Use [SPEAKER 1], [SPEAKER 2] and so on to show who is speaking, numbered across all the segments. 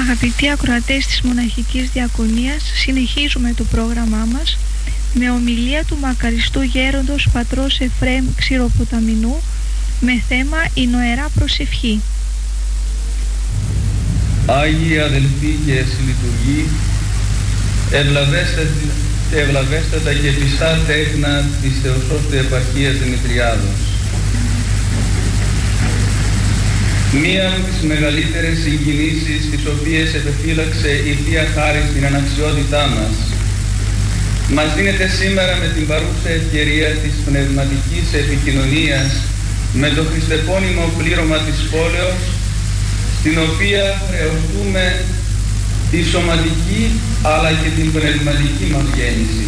[SPEAKER 1] Αγαπητοί ακροατές της Μοναχικής Διακονίας, συνεχίζουμε το πρόγραμμά μας με ομιλία του μακαριστού γέροντος πατρός Εφραίμ Ξηροποταμινού με θέμα η νοερά προσευχή.
[SPEAKER 2] Άγιοι αδελφοί και συλλειτουργοί, ευλαβέστατα και πιστά τέκνα της Θεοσώστου Επαρχίας Δημητριάδος. Μία από τις μεγαλύτερες συγκινήσεις τις οποίες επεφύλαξε η Θεία Χάρις στην αναξιότητά μας δίνεται σήμερα με την παρούσα ευκαιρία της πνευματικής επικοινωνίας με το χριστεπώνυμο πλήρωμα της πόλεως, στην οποία χρεωστούμε τη σωματική αλλά και την πνευματική μας γέννηση.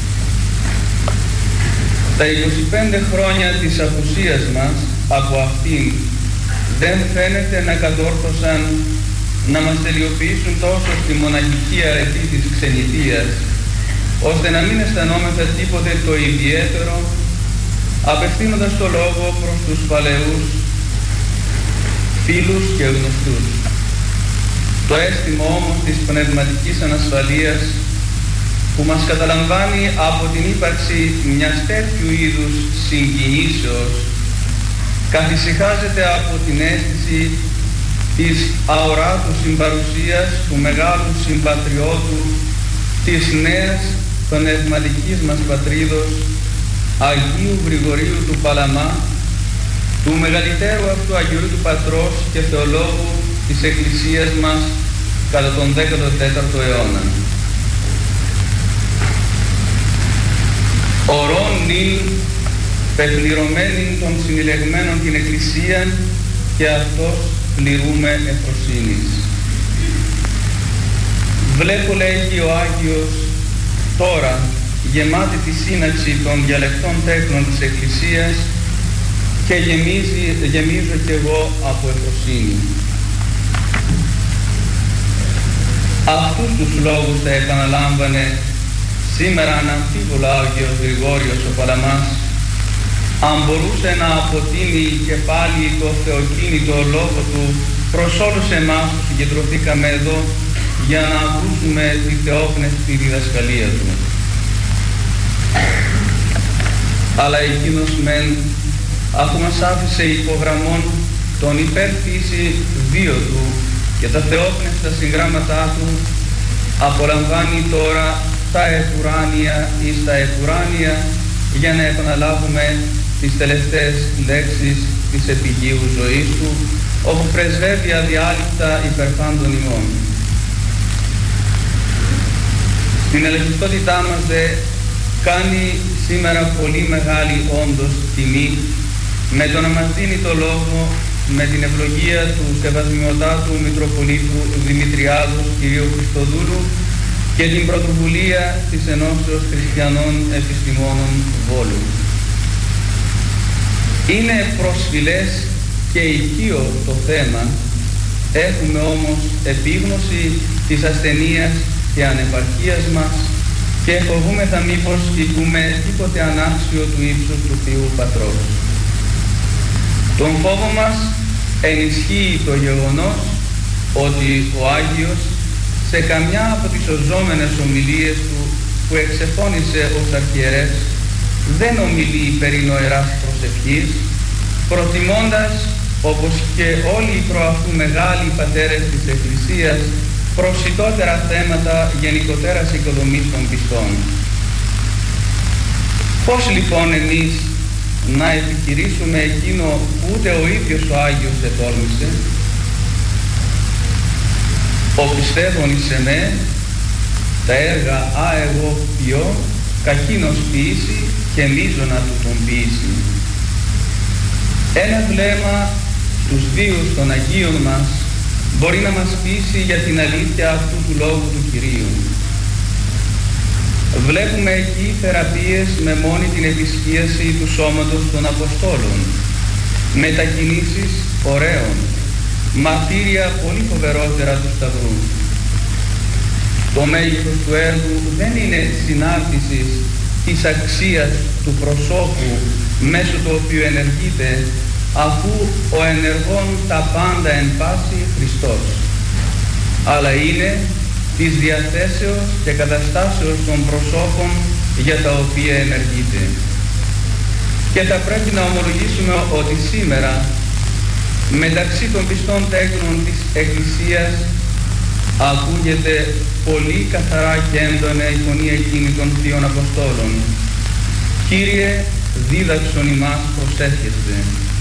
[SPEAKER 2] Τα 25 χρόνια της απουσίας μας από αυτήν δεν φαίνεται να κατόρθωσαν να μας τελειοποιήσουν τόσο στη μοναχική αρετή της ξενιτείας, ώστε να μην αισθανόμεθα τίποτε το ιδιαίτερο, απευθύνοντας το λόγο προς τους παλαιούς φίλους και γνωστούς. Το αίσθημα όμως της πνευματικής ανασφαλείας που μας καταλαμβάνει από την ύπαρξη μιας τέτοιου είδους συγκινήσεως καθησυχάζεται από την αίσθηση της αοράτου συμπαρουσίας του μεγάλου συμπατριώτου της νέας πνευματικής μας πατρίδος Αγίου Γρηγορίου του Παλαμά, του μεγαλύτερου αυτού Αγίου του Πατρός και Θεολόγου της Εκκλησίας μας κατά τον 14ο αιώνα. Ορών νυν πεπληρωμένην των συνηλεγμένων την Εκκλησία και αυτός πληρούμε εφροσύνης. Βλέπω, λέγει ο Άγιος, τώρα γεμάτη τη σύναξη των διαλεκτών τέκνων της Εκκλησίας και γεμίζω κι εγώ από εφροσύνη. Αυτούς τους λόγους θα επαναλάμβανε σήμερα αναμφίβολα ο Άγιος Γρηγόριος ο Παλαμάς, αν μπορούσε να αποτείνει και πάλι το θεοκίνητο λόγο του προς όλους εμάς που συγκεντρωθήκαμε εδώ για να ακούσουμε τη θεόπνευστη διδασκαλία του. Αλλά εκείνος μεν, αφού μας άφησε υπογραμμών τον υπερφύση βίο του και τα θεόπνευστα συγγράμματά του, απολαμβάνει τώρα τα επουράνια ή στα επουράνια για να επαναλάβουμε τις τελευταίες λέξεις της επιγείου ζωής του, όπου πρεσβεύει αδιάλειπτα υπερπάντων ημών. Στην ελευθερότητά μας δε κάνει σήμερα πολύ μεγάλη όντως τιμή με το να μας δίνει το λόγο με την ευλογία του Σεβασμιωτάτου Μητροπολίτου Δημητριάδος κ. Χριστοδούλου και την πρωτοβουλία της Ενώσεως Χριστιανών Επιστημόνων Βόλου. Είναι προσφυλές και οικείο το θέμα, έχουμε όμως επίγνωση της ασθενείας και ανεπαρχίας μας και φοβούμεθα μήπως κοιτούμε τίποτε ανάξιο του ύψους του Θείου Πατρός. Τον φόβο μας ενισχύει το γεγονός ότι ο Άγιος σε καμιά από τις οζόμενες ομιλίες του που εξεφώνησε ως αρχιερές δεν ομιλεί περί νοεράς προσευχής, προτιμώντας, όπως και όλοι οι προαυτού μεγάλοι πατέρες της Εκκλησίας, προσιτότερα θέματα γενικότερας οικοδομής των πιστών. Πώς λοιπόν εμείς να επιχειρήσουμε εκείνο που ούτε ο ίδιος ο Άγιος ετόλμησε? Ο πιστεύων εις εμέ, τα έργα εγώ ποιώ, κακίνος ποιήσει και μείζωνα του τον ποιήσει. Ένα βλέμμα στους βίους των Αγίων μας μπορεί να μας πείσει για την αλήθεια αυτού του λόγου του Κυρίου. Βλέπουμε εκεί θεραπείες με μόνη την επισκίαση του σώματος των Αποστόλων, μετακινήσεις ωραίων, μαρτύρια πολύ φοβερότερα του Σταυρού. Το μέγεθος του έργου δεν είναι συνάρτησης της αξίας του προσώπου μέσω του οποίου ενεργείται, αφού ο ενεργών τα πάντα εν πάση Χριστός. αλλά είναι της διαθέσεως και καταστάσεως των προσώπων για τα οποία ενεργείται. Και θα πρέπει να ομολογήσουμε ότι σήμερα μεταξύ των πιστών τέκνων της Εκκλησίας ακούγεται πολύ καθαρά και έντονα η φωνή εκείνη των Θείων Αποστόλων. Κύριε, δίδαξον ημάς προσεύχεστε.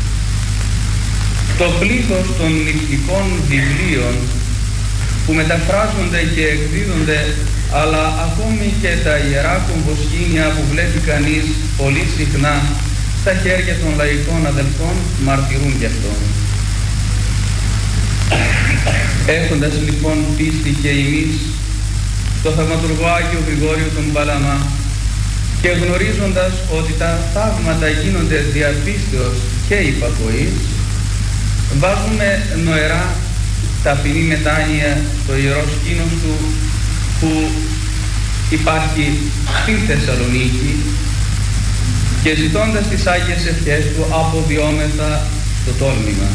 [SPEAKER 2] Το πλήθος των νηπτικών βιβλίων που μεταφράζονται και εκδίδονται, αλλά ακόμη και τα ιερά κομβοσχήνια που βλέπει κανείς πολύ συχνά στα χέρια των λαϊκών αδελφών, μαρτυρούν γι' αυτό. Έχοντας λοιπόν πίστη και εμείς το θαυματουργό Άγιο Γρηγόριο τον Παλαμά και γνωρίζοντας ότι τα θαύματα γίνονται δια πίστεως και υπακοής, βάζουμε νοερά ταπεινή μετάνοια στο ιερό σκήνος του που υπάρχει στη Θεσσαλονίκη και ζητώντας τις Άγιες Ευχές του αποδιόμεθα το τόλμημα.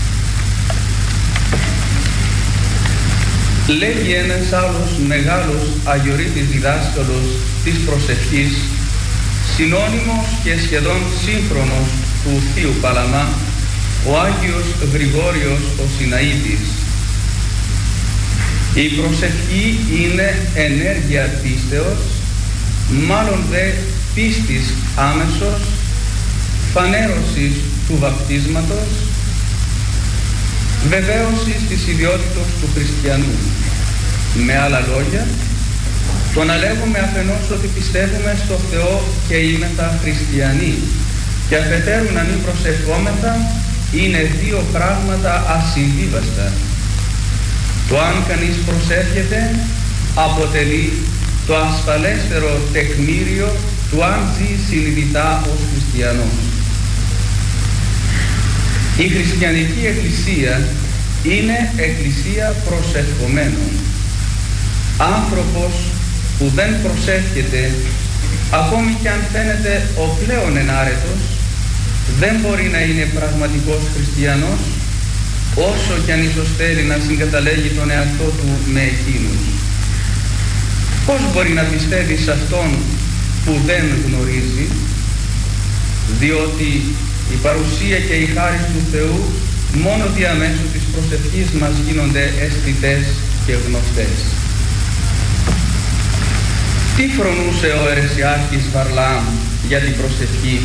[SPEAKER 2] Λέγει ένας άλλος μεγάλος αγιορείτης διδάσκαλος της προσευχής, συνώνυμος και σχεδόν σύγχρονος του Θείου Παλαμά, ο Άγιος Γρηγόριος ο Σιναήτης. Η προσευχή είναι ενέργεια πίστεως, μάλλον δε πίστης άμεσος, φανέρωσης του βαπτίσματος, βεβαίωσης της ιδιότητος του χριστιανού. Με άλλα λόγια, το να λέγουμε αφενός ότι πιστεύουμε στο Θεό και είμεθα χριστιανοί και αφετέρου να μην προσευχόμεθα είναι δύο πράγματα ασυμβίβαστα. Το αν κανείς προσεύχεται αποτελεί το ασφαλέστερο τεκμήριο του αν ζει συνειδητά ως χριστιανός. Η χριστιανική εκκλησία είναι εκκλησία προσευχομένων. Άνθρωπος που δεν προσεύχεται, ακόμη κι αν φαίνεται ο πλέον ενάρετος, δεν μπορεί να είναι πραγματικός χριστιανός, όσο κι αν ίσως θέλει να συγκαταλέγει τον εαυτό του με εκείνους. Πώς μπορεί να πιστεύει σε αυτόν που δεν γνωρίζει, διότι η παρουσία και η χάρη του Θεού μόνο διαμέσου της προσευχής μας γίνονται αισθητές και γνωστές. Τι φρονούσε ο αιρεσιάρχης Βαρλάμ για την προσευχή?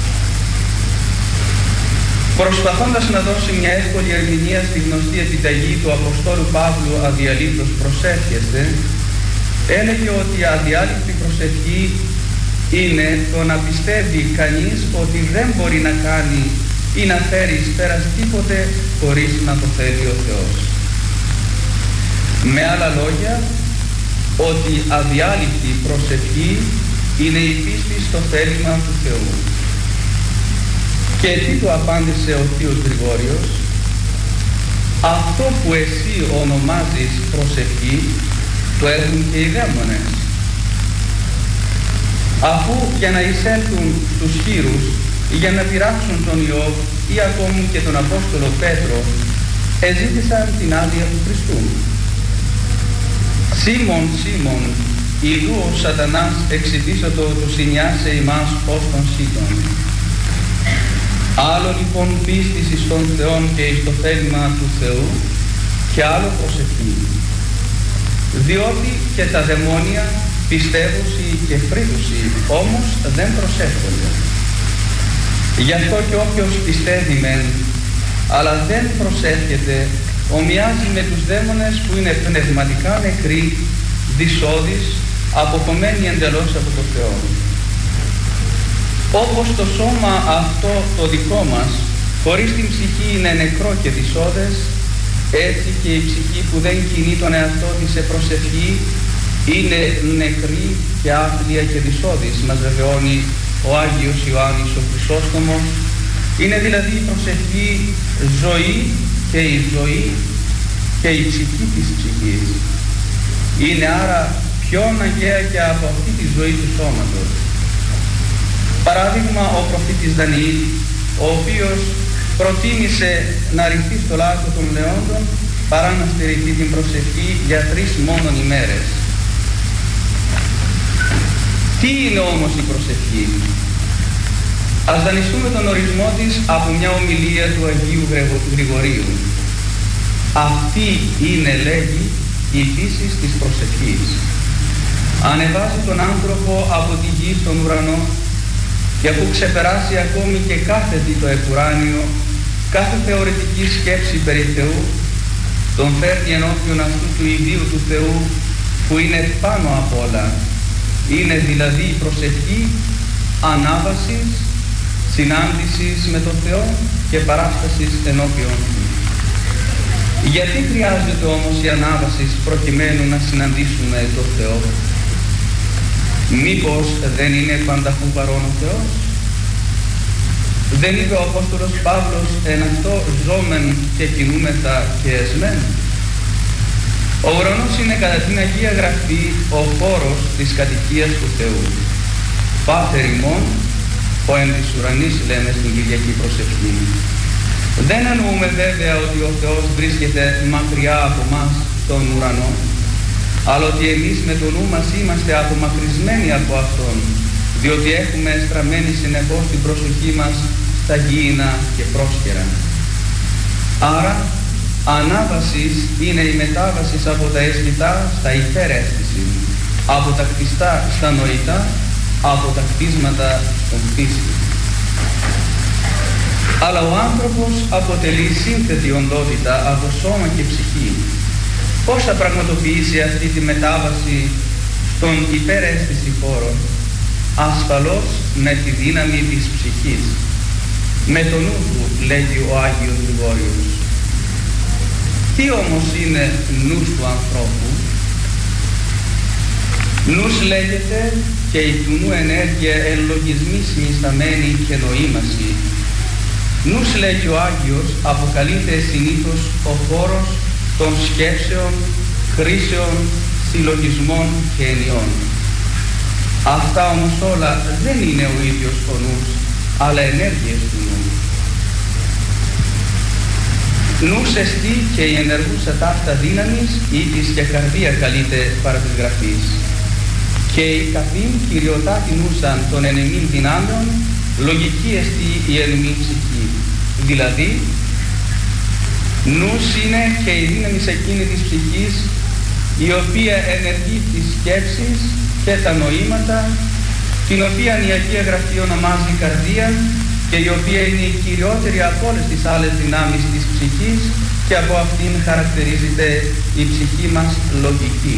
[SPEAKER 2] Προσπαθώντας να δώσει μια εύκολη ερμηνεία στη γνωστή επιταγή του Αποστόλου Παύλου αδιαλείπτως προσεύχεστε, έλεγε ότι η αδιάλειπτη προσευχή είναι το να πιστεύει κανείς ότι δεν μπορεί να κάνει ή να φέρει εις πέρας τίποτε χωρίς να το θέλει ο Θεός. Με άλλα λόγια, ότι αδιάλειπτη προσευχή είναι η πίστη στο θέλημα του Θεού. Και τι του απάντησε ο Θείος Γρηγόριος? Αυτό που εσύ ονομάζεις προσευχή το έχουν και οι δαίμονες. Αφού για να εισέλθουν στους χήρους ή για να πειράξουν τον Ιώβ ή ακόμη και τον Απόστολο Πέτρο εζήτησαν την άδεια του Χριστού. Σίμων, Σίμων, ιδού ο σατανάς εξητήσατο του συνιάσε ημάς ως τον σύτων. Άλλο λοιπόν πίστης εις τον Θεόν και εις το θέλημα του Θεού και άλλο προσευχή. Διότι και τα δαιμόνια πιστεύουσι και φρύδουσι όμως δεν προσεύχονται. Γι' αυτό και όποιος πιστεύει μεν αλλά δεν προσεύχεται ομοιάζει με τους δαίμονες που είναι πνευματικά νεκροί, δυσώδεις, αποκομμένοι εντελώς από το Θεό. Όπως το σώμα αυτό το δικό μας χωρίς την ψυχή είναι νεκρό και δυσώδες, έτσι και η ψυχή που δεν κινεί τον εαυτό της σε προσευχή είναι νεκρή και άθλια και δυσώδης, μας βεβαιώνει ο Άγιος Ιωάννης ο Χρυσόστομος. Είναι δηλαδή η προσευχή ζωή και η ζωή και η ψυχή της ψυχής. Είναι άρα πιο αναγκαία και από αυτή τη ζωή του σώματος. Παράδειγμα, ο προφήτης Δανιήλ, ο οποίος προτίμησε να ρηχθεί στο λάκκο των λεόντων παρά να στηριχθεί την προσευχή για 3 μόνον ημέρες. Τι είναι όμως η προσευχή? Ας δανειστούμε τον ορισμό της από μια ομιλία του Αγίου Γρηγορίου. Αυτή είναι, λέγει, η φύσης της προσευχής. Ανεβάζει τον άνθρωπο από τη γη στον ουρανό και αφού ξεπεράσει ακόμη και κάθε δίτο εκουράνιο, κάθε θεωρητική σκέψη περί Θεού, τον φέρνει ενώπιον αυτού του ιδίου του Θεού που είναι πάνω απ' όλα. Είναι δηλαδή η προσευχή ανάβασης, συνάντησης με τον Θεό και παράστασης ενώπιον Του. Γιατί χρειάζεται όμως η ανάβαση προκειμένου να συναντήσουμε τον Θεό? Μήπως δεν είναι πανταχού παρόν ο Θεός? Δεν είπε ο Απόστολος Παύλος «εν αυτό ζώμεν και κινούμεθα και εσμέν»? Ο ουρανός είναι κατά την Αγία Γραφή ο χώρος της κατοικίας του Θεού. Πάτερ ημών, ο εν της ουρανής, λέμε στην Κυριακή προσευχή. Δεν εννοούμε βέβαια ότι ο Θεός βρίσκεται μακριά από μας στον ουρανό, αλλά ότι εμείς με το νου μας είμαστε απομακρυσμένοι από Αυτόν, διότι έχουμε στραμμένη συνεχώς την προσοχή μας στα γήινα και πρόσχερα. Άρα, ανάβασης είναι η μετάβαση από τα αισθητά στα υπεραίσθηση, από τα κτιστά στα νοητά, από τα κτίσματα στον πίστη. Αλλά ο άνθρωπος αποτελεί σύνθετη οντότητα από σώμα και ψυχή. Πώς θα πραγματοποιήσει αυτή τη μετάβαση στον υπεραίσθηση χώρο? Ασφαλώς με τη δύναμη της ψυχής. Με το νου του, λέγει ο Άγιος Γρηγόριος. Τι όμως είναι νους του ανθρώπου? Νους λέγεται και η του νου ενέργεια εν λογισμοί συνισταμένη και νοήμαση. Νους, λέγει ο Άγιος, αποκαλείται συνήθως ο χώρος των σκέψεων, χρήσεων, συλλογισμών και ενιών. Αυτά όμως όλα δεν είναι ο ίδιος ο νους, αλλά ενέργειες του νου. Νους εστί και η ενεργούσα ταύτα δύναμης ή της και καρδία καλείται παρά της Γραφής. Και η καθήν κυριωτάτη νούσαν των ενεμήν δυνάμεων, λογική εστί η ενεμήν ψυχή. Δηλαδή, νους είναι και η δύναμη εκείνη της ψυχής, η οποία ενεργεί τις σκέψεις και τα νοήματα, την οποία η Αγία Γραφή ονομάζει καρδία και η οποία είναι η κυριότερη από όλες τις άλλες δυνάμεις της ψυχής και από αυτήν χαρακτηρίζεται η ψυχή μας λογική.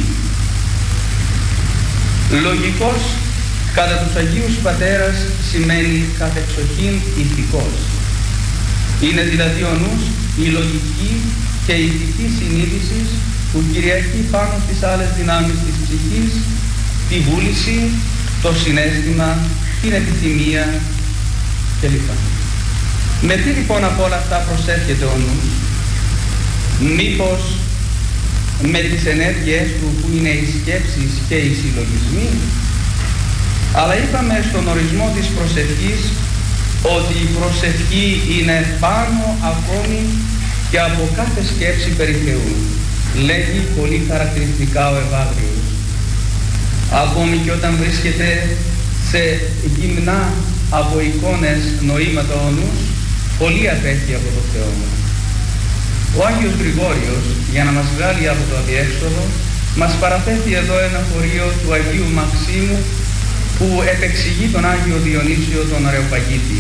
[SPEAKER 2] Λογικός κατά τους Αγίους Πατέρας σημαίνει κατεξοχήν ηθικός. Είναι δηλαδή ο νους η λογική και η ηθική συνείδηση που κυριαρχεί πάνω στις άλλες δυνάμεις της ψυχής, τη βούληση, το συναίσθημα, την επιθυμία κλπ. Με τι λοιπόν από όλα αυτά προσέρχεται ο νους? Μήπως με τις ενέργειές του που είναι οι σκέψεις και οι συλλογισμοί? Αλλά είπαμε στον ορισμό της προσευχής ότι η προσευχή είναι πάνω ακόμη και από κάθε σκέψη περί Θεού. Λέγει πολύ χαρακτηριστικά ο Ευάγριος. Ακόμη και όταν βρίσκεται σε γυμνά από εικόνες νοήματα ο νους, πολύ απέχει από το Θεό. Ο Άγιος Γρηγόριος, για να μας βγάλει από το αδιέξοδο, μας παραθέτει εδώ ένα χωρίο του Αγίου Μαξίμου που επεξηγεί τον Άγιο Διονύσιο τον Αρεοπαγίτη.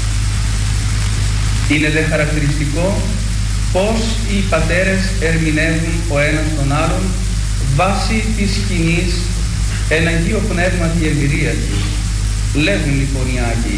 [SPEAKER 2] Είναι δε χαρακτηριστικό πως οι πατέρες ερμηνεύουν ο ένας τον άλλον βάσει της σκηνής εν Αγίο Πνεύματι εμπειρία τους. Λέγουν λοιπόν οι Άγιοι.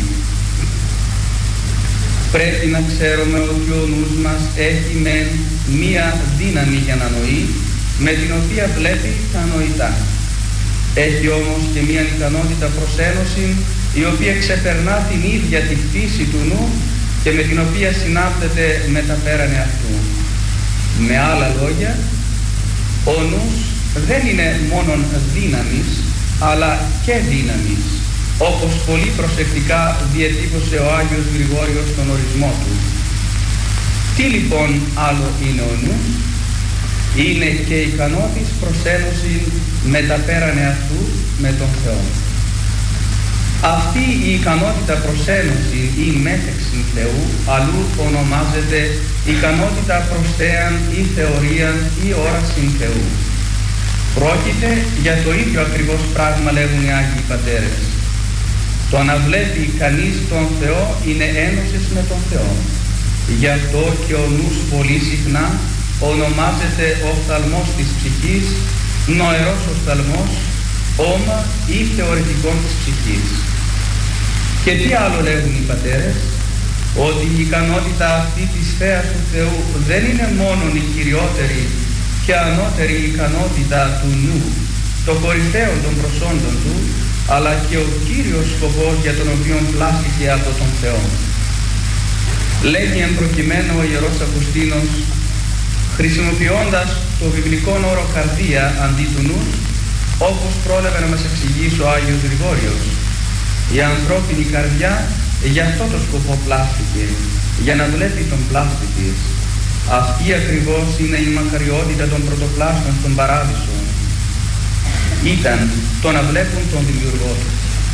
[SPEAKER 2] Πρέπει να ξέρουμε ότι ο νους μας έχει μεν μία δύναμη για να νοεί, με την οποία βλέπει τα νοητά. Έχει όμως και μία ικανότητα προς ένωση, η οποία ξεπερνά την ίδια τη φύση του νου και με την οποία συνάπτεται με τα πέραν αυτού. Με άλλα λόγια, ο νους δεν είναι μόνον δύναμης, αλλά και δύναμης, όπως πολύ προσεκτικά διατύπωσε ο Άγιος Γρηγόριος στον ορισμό του. Τι λοιπόν άλλο είναι ο νους? είναι και ικανότης προς ένωση με τα πέραν εαυτού με τον Θεό. Αυτή η ικανότητα προς ένωση ή μέτεξιν Θεού αλλού ονομάζεται ικανότητα προς θέαν ή θεωρίαν ή όρασιν Θεού. Πρόκειται για το ίδιο ακριβώς πράγμα, λέγουν οι Άγιοι Πατέρες. Το να βλέπει κανείς τον Θεό είναι ένωσης με τον Θεό. Γι' αυτό και ο νους πολύ συχνά ονομάζεται οφθαλμός της ψυχής, νοερός οφθαλμός, όμα ή θεωρητικών της ψυχής. Και τι άλλο λέγουν οι Πατέρες? Ότι η ικανότητα αυτή της θέας του Θεού δεν είναι μόνο η κυριότερη και ανώτερη ικανότητα του νου, το κορυφαίο των προσόντων του, αλλά και ο κύριος σκοπός για τον οποίο πλάστηκε από τον Θεό. Λέγει εν προκειμένου ο Ιερός Αυγουστίνος, χρησιμοποιώντας το βιβλικό όρο καρδία αντί του νους, όπως πρόλαβε να μας εξηγήσει ο Άγιος Γρηγόριος. Η ανθρώπινη καρδιά για αυτό το σκοπό πλάστηκε, για να βλέπει τον πλάστη της. Αυτή ακριβώς είναι η μακαριότητα των πρωτοπλάστων στον Παράδεισο. Ήταν το να βλέπουν τον Δημιουργό του.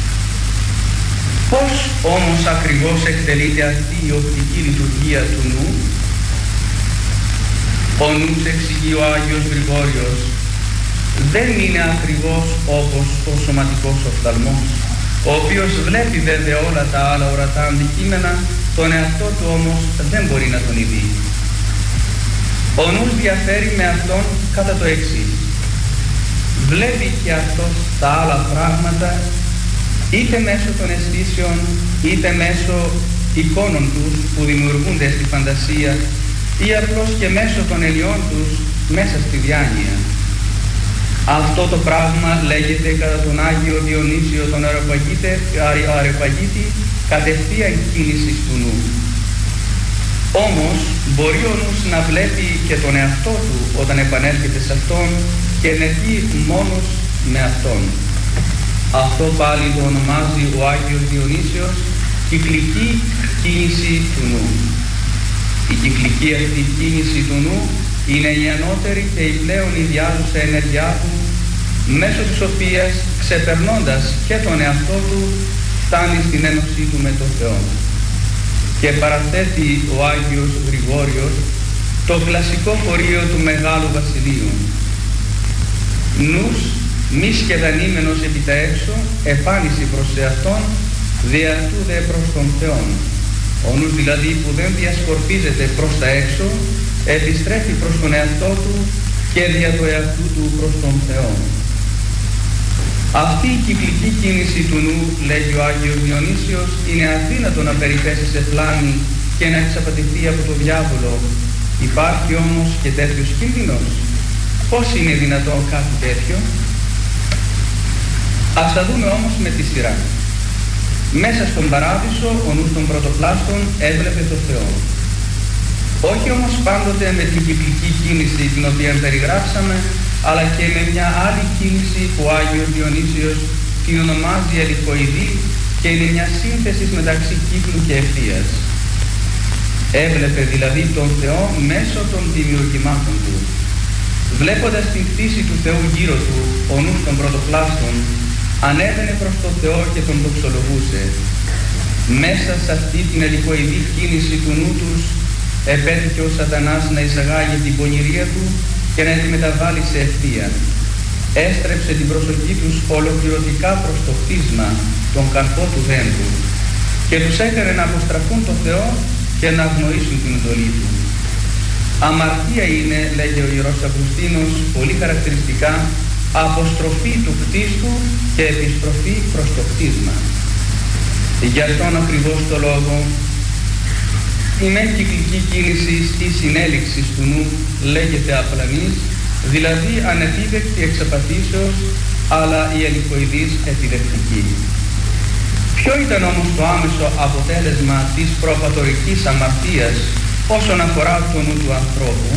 [SPEAKER 2] Πώς όμως ακριβώς εκτελείται αυτή η οπτική λειτουργία του νου? Ο νους, εξηγεί ο Άγιος Γρηγόριος, δεν είναι ακριβώς όπως ο σωματικός οφθαλμός, ο οποίος βλέπει βέβαια όλα τα άλλα ορατά αντικείμενα, τον εαυτό του όμως δεν μπορεί να τον ειδεί. Ο νους διαφέρει με αυτόν κατά το εξής. Βλέπει και αυτός τα άλλα πράγματα είτε μέσω των αισθήσεων είτε μέσω εικόνων τους που δημιουργούνται στη φαντασία ή απλώς και μέσω των ελιών τους μέσα στη διάνοια. Αυτό το πράγμα λέγεται κατά τον Άγιο Διονύσιο τον Αρεοπαγίτη κατευθείαν κίνηση του νου. Όμως μπορεί ο νους να βλέπει και τον εαυτό του όταν επανέρχεται σε αυτόν και ενεργεί μόνος με αυτόν. Αυτό πάλι το ονομάζει ο Άγιος Διονύσιος κυκλική κίνηση του νου. Η κυκλική αυτή κίνηση του νου είναι η ανώτερη και η πλέον ιδιάζουσα ενέργειά του, μέσω της οποίας, ξεπερνώντας και τον εαυτό του, φτάνει στην ένωσή του με τον Θεό. Και παραθέτει ο Άγιος Γρηγόριος το κλασικό χωρίο του Μεγάλου Βασιλείου. Νους μη σκεδανήμενος επί τα έξω, επάνηση προς εαυτόν, δια αυτού δε προς τον Θεόν. Ο νους δηλαδή που δεν διασκορπίζεται προς τα έξω, επιστρέφει προς τον εαυτό του και δια του εαυτού του προς τον Θεό. Αυτή η κυκλική κίνηση του νου, λέγει ο Άγιος Διονύσιος, είναι αδύνατο να περιπέσει σε πλάνη και να εξαπατηθεί από τον διάβολο. Υπάρχει όμως και τέτοιος κίνδυνος? Πώς είναι δυνατό κάτι τέτοιο? Ας τα δούμε όμως με τη σειρά. Μέσα στον Παράδεισο ο νους των πρωτοπλάστων έβλεπε το Θεό. Όχι όμως πάντοτε με την κυκλική κίνηση την οποία περιγράψαμε, αλλά και με μια άλλη κίνηση που ο Άγιος Διονύσιος την ονομάζει ελικοειδή και είναι μια σύνθεση μεταξύ κύκλου και ευθείας. Έβλεπε δηλαδή τον Θεό μέσω των δημιουργημάτων του. Βλέποντας την φύση του Θεού γύρω του, ο νους των πρωτοπλάστων ανέβαινε προς τον Θεό και τον δοξολογούσε. Μέσα σε αυτή την ελικοειδή κίνηση του νου τους επέτυχε ο Σατανάς να εισαγάγει την πονηρία του και να τη μεταβάλει σε ευθεία. Έστρεψε την προσοχή τους ολοκληρωτικά προς το χτίσμα, τον καρπό του δέντρου, και τους έκανε να αποστραφούν το Θεό και να αγνοήσουν την εντολή του. Αμαρτία είναι, λέγει ο Ιερός Αυγουστίνος, πολύ χαρακτηριστικά, αποστροφή του κτίστου και επιστροφή προς το κτίσμα. Γι' αυτόν ακριβώς το λόγο η μεν κυκλική κίνηση στη συνέλιξη του νου λέγεται απλανής, δηλαδή ανεπίδεκτη εξαπατήσεως, αλλά η ελικοειδής επιδεκτική. Ποιο ήταν όμως το άμεσο αποτέλεσμα της προπατορικής αμαρτίας όσον αφορά το νου του ανθρώπου?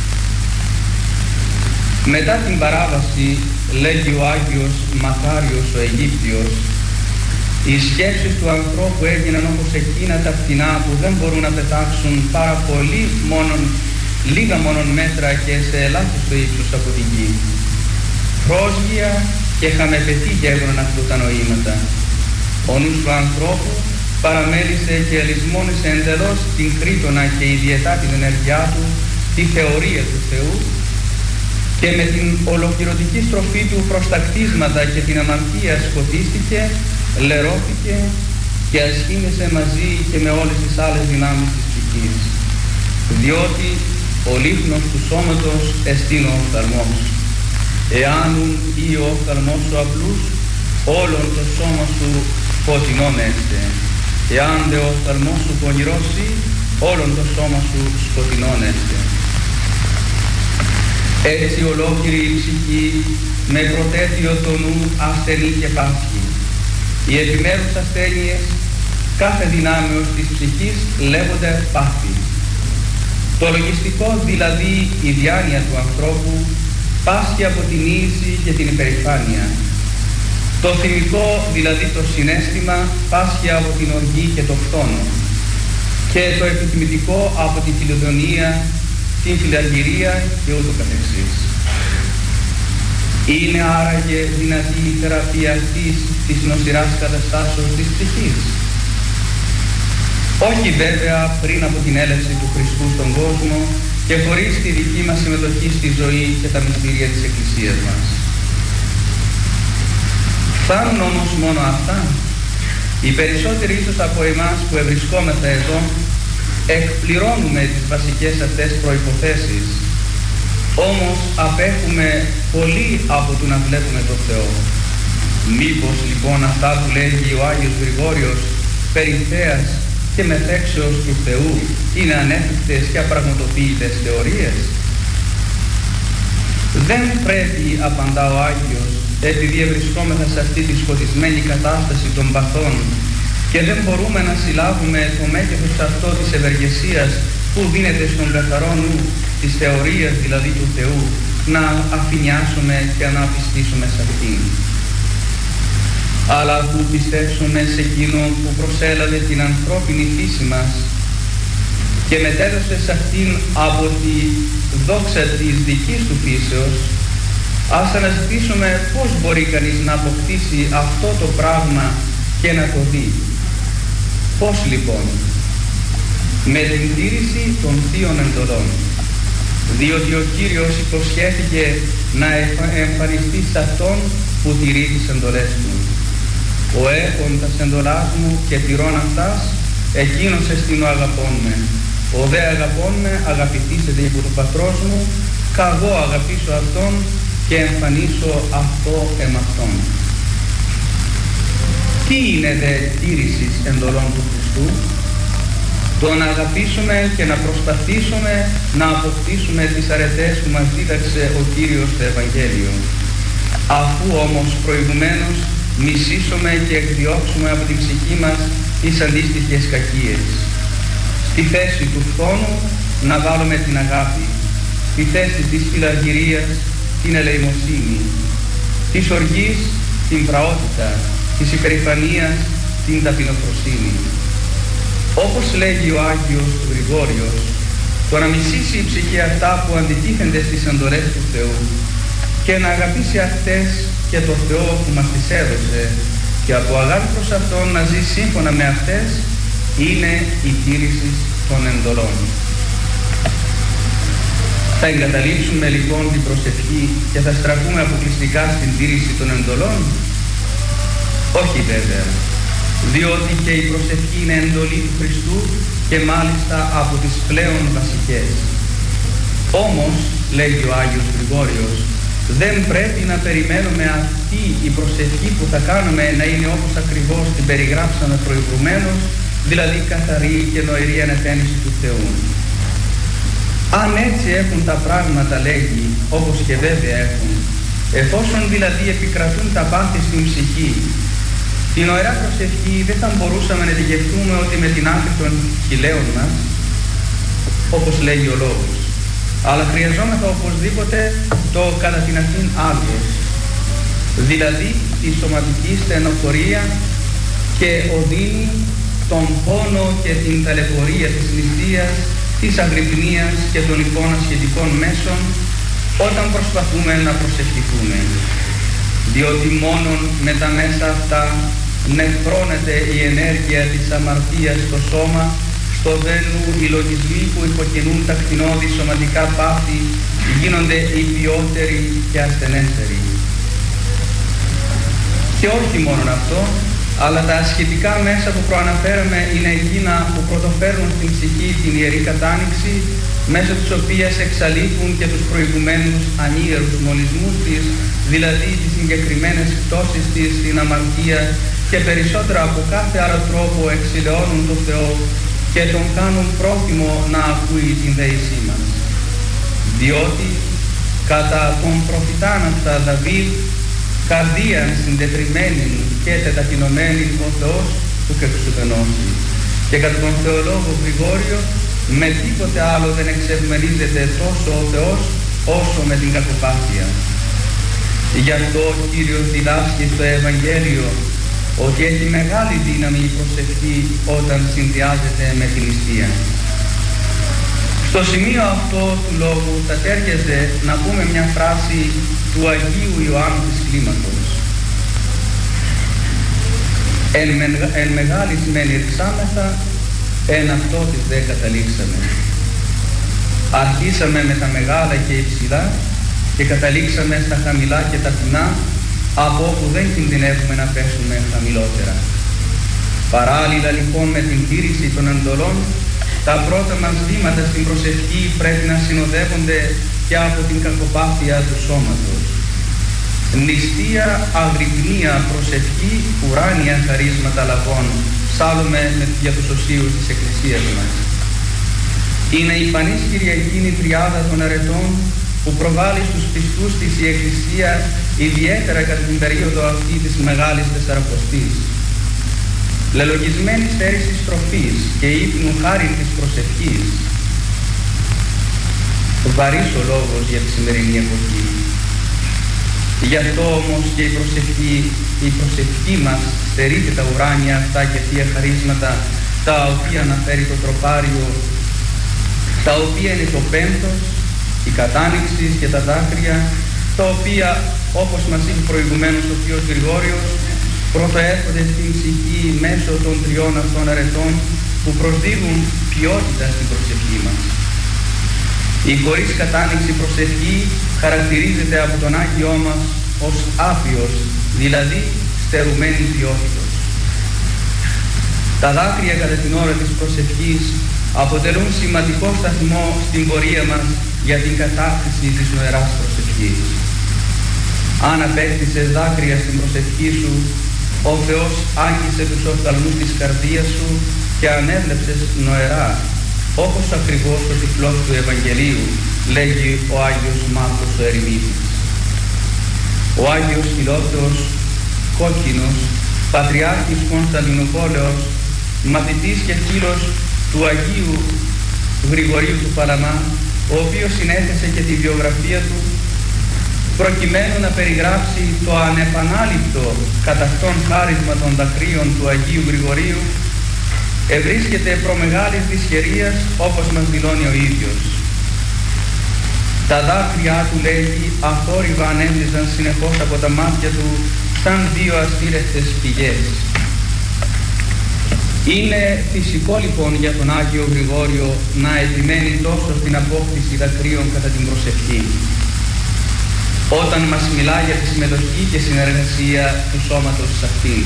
[SPEAKER 2] Μετά την παράβαση, λέγει ο Άγιος Μακάριος ο Αιγύπτιος, οι σκέψεις του ανθρώπου έγιναν όπως εκείνα τα πτηνά που δεν μπορούν να πετάξουν πάρα πολύ μόνον λίγα μόνον μέτρα και σε ελάχιστο ύψος από την γη. Πρόσγεια και χαμεπετή γέγοναν αυτού τα νοήματα. Ο νους του ανθρώπου παραμέλησε και ελισμόνισε εντελώς την κρήτονα και ιδιαιτά την ενέργειά του, τη θεωρία του Θεού, και με την ολοκληρωτική στροφή του προς τα κτίσματα και την αμαρτία σκοτίστηκε, λερώθηκε και ασχήνεσε μαζί και με όλες τις άλλες δυνάμεις της ψυχής. Διότι ο λίχνος του σώματος εστίν ο οφθαλμός. Εάνουν ή ο οφθαλμός σου απλούς, όλον το σώμα σου φωτεινόν έστε. Εάν δε ο οφθαλμός σου πονηρώσει, όλον το σώμα σου σκοτεινόν έστε. Έτσι ολόκληρη η ψυχή με προτέτειο το νου ασθενεί και πάσχει. Οι επιμέρους ασθένειες κάθε δυνάμεως της ψυχής λέγονται πάθη. Το λογιστικό, δηλαδή η διάνοια του ανθρώπου, πάσχει από την ίηση και την υπερηφάνεια. Το θυμικό, δηλαδή το συναίσθημα, πάσχει από την οργή και το φθόνο. Και το επιθυμητικό από την φιλοδονία, την φιλαργυρία και ούτω καθεξής. Είναι άραγε δυνατή η θεραπεία αυτής της νοσηράς καταστάσεως της ψυχής? Όχι βέβαια πριν από την έλευση του Χριστού στον κόσμο και χωρίς τη δική μας συμμετοχή στη ζωή και τα μυστήρια της Εκκλησίας μας. Φτάνουν όμως μόνο αυτά? Οι περισσότεροι ίσως από εμάς που ευρισκόμεθα εδώ εκπληρώνουμε τις βασικές αυτές προϋποθέσεις, όμως απέχουμε πολύ από το να βλέπουμε τον Θεό. Μήπως λοιπόν αυτά που λέγει ο Άγιος Γρηγόριος περί θέας και μεθέξεως του Θεού είναι ανέφικτες και απραγματοποιητές θεωρίες? Δεν πρέπει, απαντά ο Άγιος, επειδή ευρισκόμεθα σε αυτή τη σκοτισμένη κατάσταση των παθών και δεν μπορούμε να συλλάβουμε το μέγεθος αυτό της ευεργεσίας που δίνεται στον καθαρό νου της θεωρίας, δηλαδή του Θεού, να αφηνιάσουμε και να πιστήσουμε σε αυτήν. Αλλά αφού πιστέψουμε σε εκείνον που προσέλαβε την ανθρώπινη φύση μας και μετέδωσε σε αυτήν από τη δόξα της δικής του φύσεως, ας αναζητήσουμε πώς μπορεί κανείς να αποκτήσει αυτό το πράγμα και να το δει. Πώς λοιπόν? Με την τήρηση των θείων εντολών. Διότι ο Κύριος υποσχέθηκε να εμφανιστεί σε αυτόν που τηρεί τις εντολές του. Ο έχων τας εντολάς μου και τηρών αυτάς, εκείνος εστίν ο αγαπών με. Ο δε αγαπών με αγαπητήσεται υπό του πατρός μου, καγώ αγαπήσω αυτόν και εμφανίσω αυτό εμ' αυτόν. Τι είναι δε τήρησης εντολών του Χριστού? Το να αγαπήσουμε και να προσπαθήσουμε να αποκτήσουμε τις αρετές που μας δίδαξε ο Κύριος στο Ευαγγέλιο. Αφού όμως προηγουμένως μισήσουμε και εκδιώξουμε από την ψυχή μας τις αντίστοιχες κακίες. Στη θέση του φθόνου να βάλουμε την αγάπη, στη θέση της φιλαργυρίας την ελεημοσύνη, της οργής την πραότητα, της υπερηφανίας την ταπεινοφροσύνη. Όπως λέγει ο Άγιος Γρηγόριος, το να μισήσει η ψυχή αυτά που αντιτίθενται στις εντολές του Θεού και να αγαπήσει αυτές και το Θεό που μας τις έδωσε και από αγάπη προς Αυτόν να ζει σύμφωνα με αυτές, είναι η τήρηση των εντολών. Θα εγκαταλείψουμε λοιπόν την προσευχή και θα στραφούμε αποκλειστικά στην τήρηση των εντολών? Όχι βέβαια, διότι και η προσευχή είναι εντολή του Χριστού και μάλιστα από τις πλέον βασικές. Όμως, λέγει ο Άγιος Γρηγόριος, δεν πρέπει να περιμένουμε αυτή η προσευχή που θα κάνουμε να είναι όπως ακριβώς την περιγράψαμε προηγουμένως, δηλαδή καθαρή και νοηρή ανεθένηση του Θεού. Αν έτσι έχουν τα πράγματα, λέγει, όπως και βέβαια έχουν, εφόσον δηλαδή επικρατούν τα πάθη στην ψυχή, την ωραία προσευχή δεν θα μπορούσαμε να δικαιωθούμε ότι με την άκρη των χειλαίων μας, όπως λέγει ο λόγος. Αλλά χρειαζόμεθα οπωσδήποτε το κατά την αυτήν άλγος, δηλαδή τη σωματική στενοχωρία και οδύνη, τον πόνο και την ταλαιπωρία της νηστείας της αγρυπνίας και των λοιπόν ασχετικών μέσων όταν προσπαθούμε να προσευχηθούμε. Διότι μόνον με τα μέσα αυτά νεκρώνεται η ενέργεια της αμαρτίας στο σώμα, στο δένου οι λογισμοί που υποκινούν τα κτηνώδη σωματικά πάθη γίνονται υπιότεροι και ασθενέστεροι. Και όχι μόνο αυτό, αλλά τα σχετικά μέσα που προαναφέραμε είναι εκείνα που πρωτοφέρνουν στην ψυχή την ιερή κατάνοιξη, μέσω της οποίας εξαλείπουν και τους προηγουμένους ανίερους μολυσμούς της, δηλαδή τις συγκεκριμένες πτώσεις της στην αμαρτία, και περισσότερα από κάθε άλλο τρόπο εξηλαιώνουν τον Θεό και τον κάνουν πρόθυμο να ακούει την δεήσή μας. Διότι κατά τον προφητάν αυτά Δαβίδ, καρδίαν συντετριμένη και τετακινωμένη ο Θεός που και εξουδενώσει. Και κατά τον θεολόγο Γρηγόριο, με τίποτε άλλο δεν εξευμενίζεται τόσο ο Θεός όσο με την κακοπάθεια. Γι' αυτό ο Κύριος διδάσκει στο Ευαγγέλιο ότι έχει μεγάλη δύναμη η προσευχή όταν συνδυάζεται με την νηστεία. Στο σημείο αυτό του λόγου θα τέριαζε να πούμε μια φράση του Αγίου Ιωάννου της Κλίμακος. Εν μεγάλης μεν ηρξάμεθα, εν αυτότης δε καταλήξαμε. Αρχίσαμε με τα μεγάλα και υψηλά και καταλήξαμε στα χαμηλά και ταπεινά, από όπου δεν κινδυνεύουμε να πέσουμε χαμηλότερα. Παράλληλα λοιπόν με την τήρηση των εντολών, τα πρώτα μας βήματα στην προσευχή πρέπει να συνοδεύονται και από την κακοπάθεια του σώματος. Νηστεία, αγρυπνία, προσευχή, ουράνια χαρίσματα λαβών, ψάλλουμε για τους οσίους της Εκκλησίας μας. Είναι η Φανής Κυριακήνη τριάδα των αρετών που προβάλλει στους πιστούς της η Εκκλησία, ιδιαίτερα κατά την περίοδο αυτή της Μεγάλης Τεσσαρακοστής. Λελογισμένη στέρησης τροφής και ύπνου χάριν της προσευχής. Βαρύς ο λόγος για τη σημερινή εποχή. Γι' αυτό όμως και η προσευχή μας στερείται τα ουράνια αυτά και θεία χαρίσματα, τα οποία αναφέρει το τροπάριο, τα οποία είναι το πένθος, η κατάνοιξη και τα δάκρυα, τα οποία, όπως μας είπε προηγουμένως ο Θείος Γρηγόριος, πρωτοέρχονται στην ψυχή μέσω των τριών αυτών αρετών που προσδίδουν ποιότητα στην προσευχή μας. Η χωρίς κατάνοιξη προσευχή χαρακτηρίζεται από τον Άγιό μας ως άπιος, δηλαδή στερουμένη ποιότητος. Τα δάκρυα κατά την ώρα της προσευχής αποτελούν σημαντικό σταθμό στην πορεία μας για την κατάκτηση της νοεράς προσευχής. Αν απέκτησες δάκρυα στην προσευχή σου, ο Θεός άγγισε τους οφθαλμούς της καρδίας σου και ανέβλεψες νοερά, όπως ακριβώς ο τυφλός του Ευαγγελίου, λέγει ο Άγιος Μάρκος ο Ερημίτης. Ο Άγιος Φιλόθεος Κόκκινος, Πατριάρχης Κωνσταντινούπολεως, μαθητής και φίλος του Αγίου Γρηγορίου του Παλαμά, ο οποίος συνέθεσε και τη βιογραφία του προκειμένου να περιγράψει το ανεπανάληπτο κατά αυτόν χάρισμα των δακρύων του Αγίου Γρηγορίου, ευρίσκεται προμεγάλης δυσχερίας, όπως μας δηλώνει ο ίδιος. Τα δάκρυά του, λέγει, αθόρυβα ανέβριζαν συνεχώς από τα μάτια του σαν δύο αστήρευτες πηγές. Είναι φυσικό λοιπόν για τον Άγιο Γρηγόριο να επιμένει τόσο στην απόκτηση δακρύων κατά την προσευχή, όταν μας μιλά για τη συμμετοχή και συνεργασία του σώματος σε αυτήν.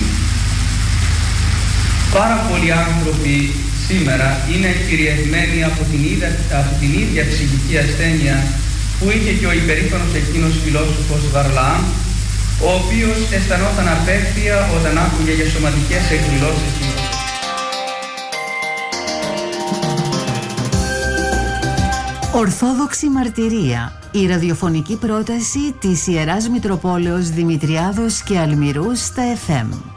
[SPEAKER 2] Πάρα πολλοί άνθρωποι σήμερα είναι κυριευμένοι από την ίδια ψυχική ασθένεια που είχε και ο υπερήφανος εκείνος φιλόσοφος Βαρλαάμ, ο οποίος αισθανόταν απέχθεια όταν άκουγε για σωματικές εκδηλώσεις.
[SPEAKER 3] Ορθόδοξη μαρτυρία, η ραδιοφωνική πρόταση της Ιεράς Μητροπόλεως Δημητριάδος και Αλμυρού στα FM.